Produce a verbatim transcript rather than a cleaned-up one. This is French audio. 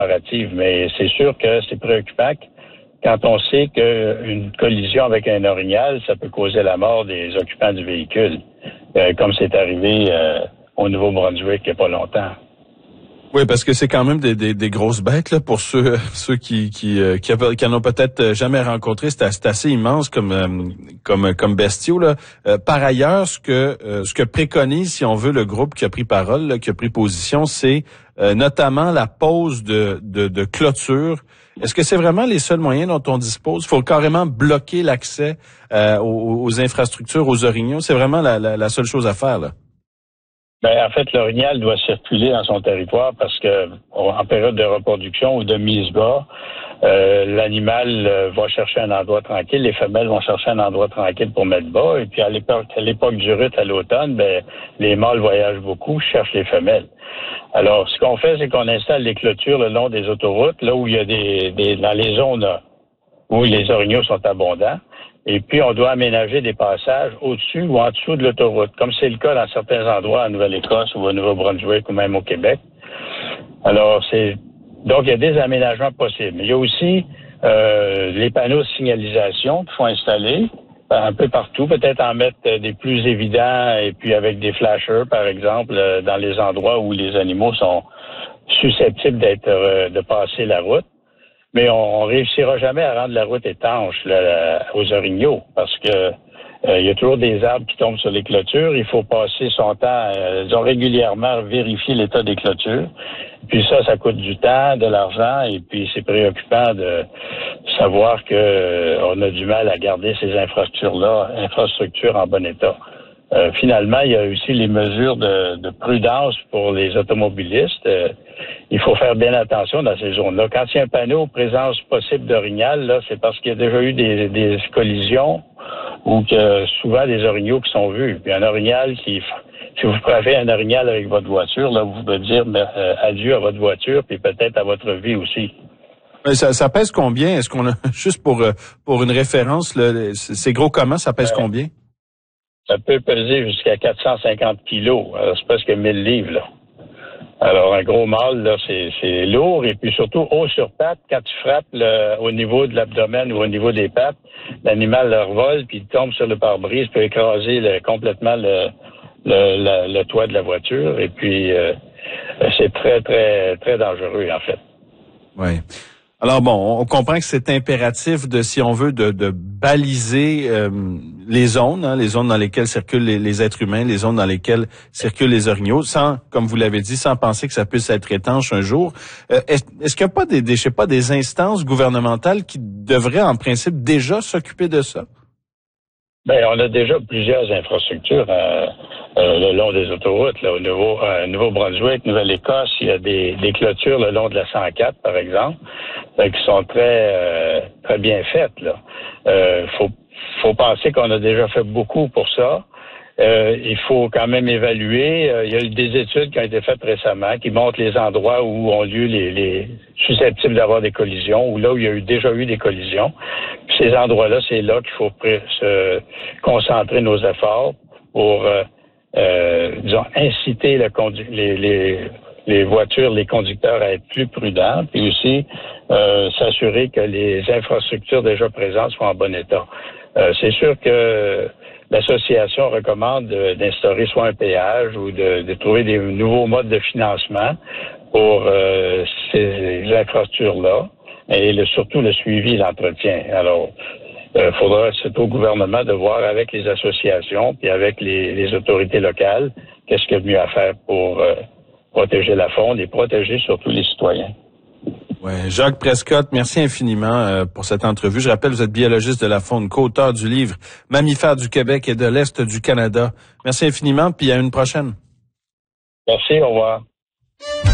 comparative, mais c'est sûr que c'est préoccupant quand on sait qu'une collision avec un orignal, ça peut causer la mort des occupants du véhicule, euh, comme c'est arrivé euh, au Nouveau-Brunswick il n'y a pas longtemps. Oui, parce que c'est quand même des, des, des grosses bêtes là pour ceux ceux qui qui euh, qui, avaient, qui en ont peut-être jamais rencontré. C'est, c'est assez immense comme euh, comme comme bestiaux là. Euh, par ailleurs, ce que euh, ce que préconise, si on veut, le groupe qui a pris parole, là, qui a pris position, c'est euh, notamment la pose de, de de clôture. Est-ce que c'est vraiment les seuls moyens dont on dispose? Il faut carrément bloquer l'accès euh, aux, aux infrastructures, aux orignaux. C'est vraiment la, la, la seule chose à faire là. Ben, en fait, l'orignal doit circuler dans son territoire parce que en période de reproduction ou de mise bas, euh, l'animal euh, va chercher un endroit tranquille, les femelles vont chercher un endroit tranquille pour mettre bas. Et puis à l'époque, à l'époque du rut à l'automne, ben les mâles voyagent beaucoup, cherchent les femelles. Alors, ce qu'on fait, c'est qu'on installe des clôtures le long des autoroutes, là où il y a des, des dans les zones où les orignaux sont abondants. Et puis, on doit aménager des passages au-dessus ou en dessous de l'autoroute, comme c'est le cas dans certains endroits en Nouvelle-Écosse ou au Nouveau-Brunswick ou même au Québec. Alors, c'est donc il y a des aménagements possibles. Il y a aussi euh, les panneaux de signalisation qu'il faut installer un peu partout, peut-être en mettre des plus évidents et puis avec des flashers, par exemple, dans les endroits où les animaux sont susceptibles d'être euh, de passer la route. Mais on, on réussira jamais à rendre la route étanche là, aux orignaux parce que euh, il y a toujours des arbres qui tombent sur les clôtures. Il faut passer son temps, euh, ils ont régulièrement vérifié l'état des clôtures. Puis ça, ça coûte du temps, de l'argent, et puis c'est préoccupant de savoir que euh, on a du mal à garder ces infrastructures-là, infrastructures en bon état. Euh, finalement, il y a aussi les mesures de, de prudence pour les automobilistes. Euh, il faut faire bien attention dans ces zones-là. Quand il y a un panneau présence possible d'orignal, là, c'est parce qu'il y a déjà eu des, des collisions ou que souvent des orignaux qui sont vus. Puis un orignal qui, si vous prenez un orignal avec votre voiture, là, vous pouvez dire euh, adieu à votre voiture, puis peut-être à votre vie aussi. Ça, ça pèse combien? Est-ce qu'on a juste pour pour une référence, là, c'est gros comment? Ça pèse euh, combien? Ça peut peser jusqu'à quatre cent cinquante kilos. Alors, c'est presque mille livres, là. Alors, un gros mâle, là, c'est, c'est lourd. Et puis, surtout, haut sur pattes, quand tu frappes le, au niveau de l'abdomen ou au niveau des pattes, l'animal le revole, puis il tombe sur le pare-brise, peut écraser le, complètement le, le, le, le toit de la voiture. Et puis, euh, c'est très, très, très dangereux, en fait. Oui. Alors bon, on comprend que c'est impératif de, si on veut, de, de baliser euh, les zones, hein, les zones dans lesquelles circulent les, les êtres humains, les zones dans lesquelles circulent les orignaux, sans, comme vous l'avez dit, sans penser que ça puisse être étanche un jour. Euh, est-ce, est-ce qu'il n'y a pas des, des, je sais pas, des instances gouvernementales qui devraient, en principe, déjà s'occuper de ça? Ben, on a déjà plusieurs infrastructures euh, euh, le long des autoroutes. Là, au Nouveau, euh, Nouveau-Brunswick, Nouvelle-Écosse, il y a des, des clôtures le long de la cent quatre, par exemple, euh, qui sont très euh, très bien faites. Là, euh, faut faut penser qu'on a déjà fait beaucoup pour ça. Euh, il faut quand même évaluer. Euh, il y a eu des études qui ont été faites récemment qui montrent les endroits où ont lieu les, les susceptibles d'avoir des collisions ou là où il y a eu déjà eu des collisions. Puis ces endroits-là, c'est là qu'il faut pré- se concentrer nos efforts pour, euh, euh, disons, inciter le condu- les, les, les voitures, les conducteurs à être plus prudents, puis aussi euh, s'assurer que les infrastructures déjà présentes soient en bon état. Euh, c'est sûr que l'association recommande de, d'instaurer soit un péage ou de, de trouver des nouveaux modes de financement pour euh, ces infrastructures-là et le, surtout le suivi et l'entretien. Alors, il euh, faudra, c'est au gouvernement de voir avec les associations puis avec les, les autorités locales qu'est-ce qu'il y a de mieux à faire pour euh, protéger la faune et protéger surtout les citoyens. Ouais, Jacques Prescott, merci infiniment euh, pour cette entrevue. Je rappelle, vous êtes biologiste de la faune, co-auteur du livre Mammifères du Québec et de l'Est du Canada. Merci infiniment, puis à une prochaine. Merci, au revoir.